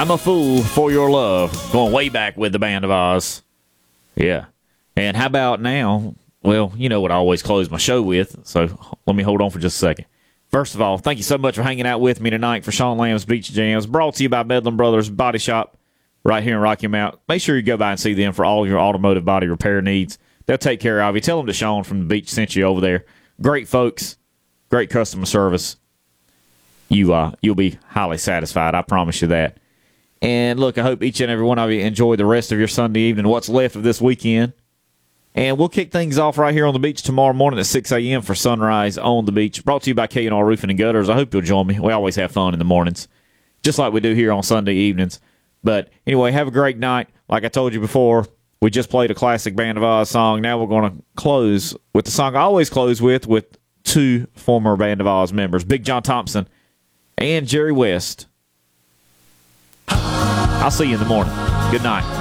I'm a fool for your love. Going way back with the Band of Oz. Yeah. And how about now? Well, you know what I always close my show with, so let me hold on for just a second. First of all, thank you so much for hanging out with me tonight for Sean Lamb's Beach Jams, brought to you by Bedlam Brothers Body Shop right here in Rocky Mount. Make sure you go by and see them for all your automotive body repair needs. They'll take care of you. Tell them that Sean from the beach sent you over there. Great folks, great customer service. You'll be highly satisfied, I promise you that. And look, I hope each and every one of you enjoy the rest of your Sunday evening, what's left of this weekend. And we'll kick things off right here on the beach tomorrow morning at 6 a.m. for Sunrise on the Beach. Brought to you by K&R Roofing and Gutters. I hope you'll join me. We always have fun in the mornings, just like we do here on Sunday evenings. But anyway, have a great night. Like I told you before, we just played a classic Band of Oz song. Now we're going to close with the song I always close with two former Band of Oz members, Big John Thompson and Jerry West. I'll see you in the morning. Good night.